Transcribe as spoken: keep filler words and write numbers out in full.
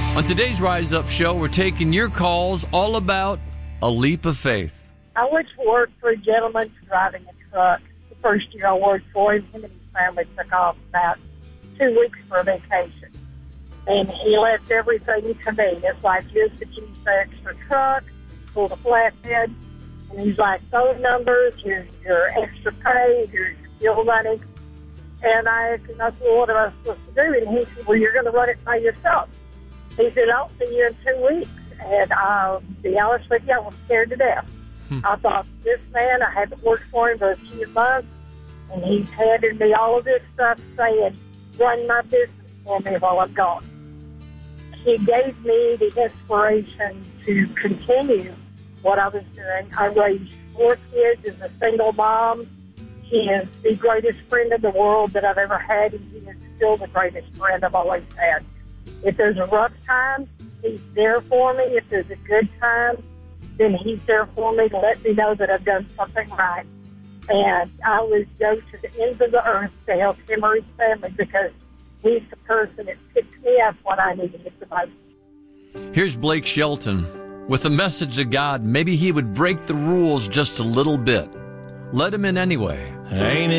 On today's Rise Up show, we're taking your calls all about a leap of faith. I went to work for a gentleman driving a truck. The first year I worked for him, him and his family took off about two weeks for a vacation. And he left everything to me. It's like, here's the keys for extra truck, pull the flatbed. And he's like, phone numbers, here's your extra pay, here's your fuel money. And I asked him, I said, well, what am I supposed to do? And he said, well, you're going to run it by yourself. He said, I'll see you in two weeks. And I'll be honest with you, I was scared to death. Hmm. I thought, this man, I haven't worked for him for a few months, and he's handed me all of this stuff saying, run my business for me while I'm gone. He gave me the inspiration to continue what I was doing. I raised four kids as a single mom. He is the greatest friend in the world that I've ever had, and he is still the greatest friend I've always had. If there's a rough time, he's there for me. If there's a good time, then he's there for me to let me know that I've done something right. And I would go to the ends of the earth to help him or his family because he's the person that picked me up when I needed it the most. Here's Blake Shelton with a message to God. Maybe he would break the rules just a little bit. Let him in anyway. Ain't it